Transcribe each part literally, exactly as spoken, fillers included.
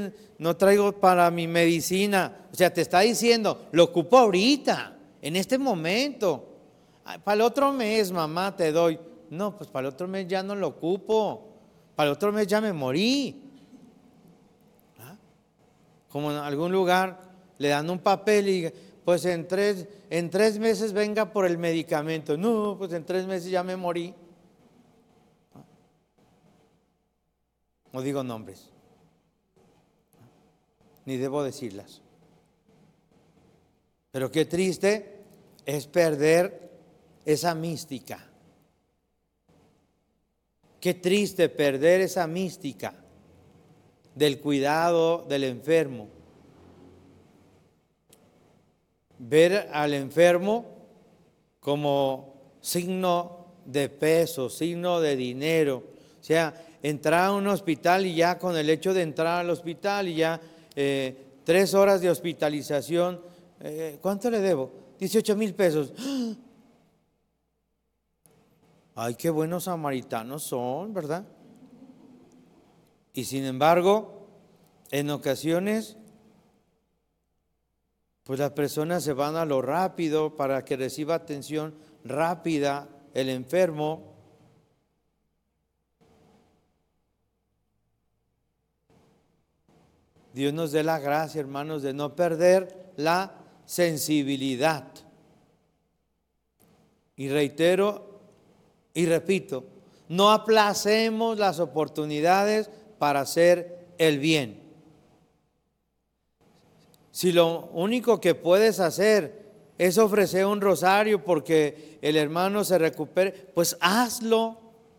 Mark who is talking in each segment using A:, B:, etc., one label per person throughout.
A: que no traigo para mi medicina. O sea, te está diciendo, lo ocupo ahorita, en este momento. Ay, para el otro mes, mamá, te doy. No, pues para el otro mes ya no lo ocupo. Para el otro mes ya me morí. ¿Ah? Como en algún lugar le dan un papel y pues en tres, en tres meses venga por el medicamento. No, pues en tres meses ya me morí. ¿Ah? No digo nombres, ni debo decirlas. Pero qué triste es perder esa mística. Qué triste perder esa mística del cuidado del enfermo. Ver al enfermo como signo de peso, signo de dinero. O sea, entrar a un hospital y ya con el hecho de entrar al hospital y ya eh, tres horas de hospitalización, eh, ¿cuánto le debo? dieciocho mil pesos. Ay, qué buenos samaritanos son, ¿verdad? Y sin embargo, en ocasiones, pues las personas se van a lo rápido para que reciba atención rápida el enfermo. Dios nos dé la gracia, hermanos, de no perder la sensibilidad. Y reitero y repito, no aplacemos las oportunidades para hacer el bien. Si lo único que puedes hacer es ofrecer un rosario porque el hermano se recupere, pues hazlo.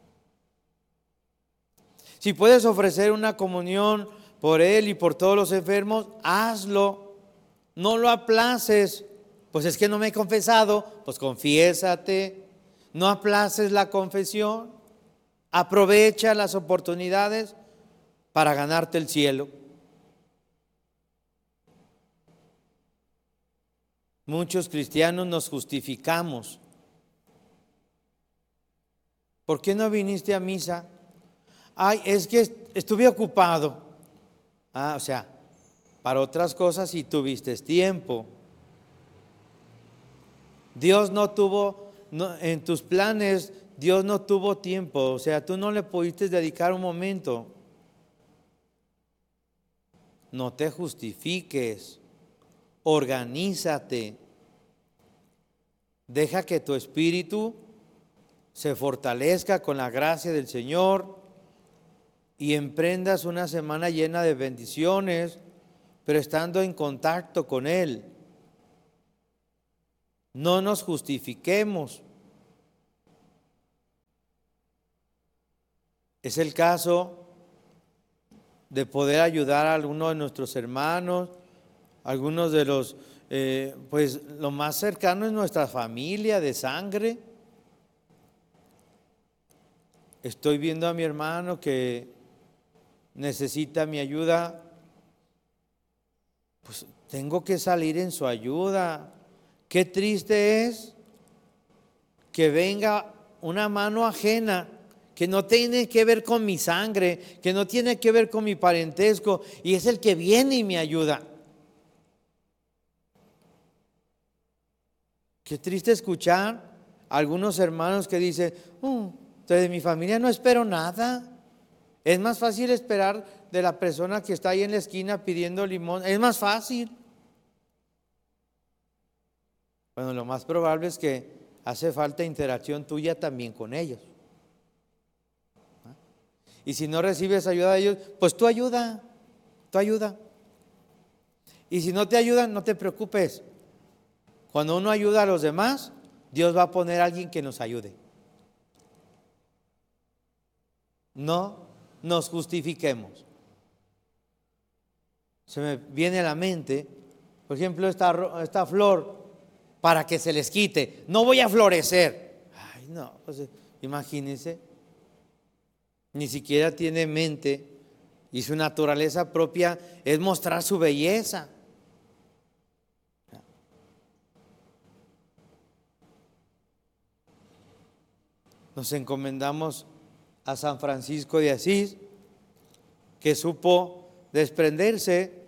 A: Si puedes ofrecer una comunión por él y por todos los enfermos, hazlo. No lo aplaces. Pues es que no me he confesado, pues confiésate. No aplaces la confesión. Aprovecha las oportunidades para ganarte el cielo. Muchos cristianos nos justificamos. ¿Por qué no viniste a misa? Ay, es que estuve ocupado. Ah, o sea, para otras cosas sí tuviste tiempo. Dios no tuvo, no, en tus planes, Dios no tuvo tiempo. O sea, tú no le pudiste dedicar un momento. No te justifiques. Organízate. Deja que tu espíritu se fortalezca con la gracia del Señor y emprendas una semana llena de bendiciones, pero estando en contacto con Él. No nos justifiquemos. Es el caso de poder ayudar a algunos de nuestros hermanos, algunos de los, eh, pues lo más cercano es nuestra familia de sangre. Estoy viendo a mi hermano que necesita mi ayuda, pues tengo que salir en su ayuda. Qué triste es que venga una mano ajena que no tiene que ver con mi sangre, que no tiene que ver con mi parentesco, y es el que viene y me ayuda. Qué triste escuchar a algunos hermanos que dicen, oh, de mi familia no espero nada. Es más fácil esperar de la persona que está ahí en la esquina pidiendo limón. Es más fácil. Bueno, lo más probable es que hace falta interacción tuya también con ellos. ¿Ah? Y si no recibes ayuda de ellos, pues tú ayuda, tú ayuda. Y si no te ayudan, no te preocupes. Cuando uno ayuda a los demás, Dios va a poner a alguien que nos ayude. No nos justifiquemos. Se me viene a la mente, por ejemplo, esta, esta flor, para que se les quite. No voy a florecer. Ay, no, pues, imagínense. Ni siquiera tiene mente y su naturaleza propia es mostrar su belleza. Nos encomendamos a San Francisco de Asís, que supo desprenderse.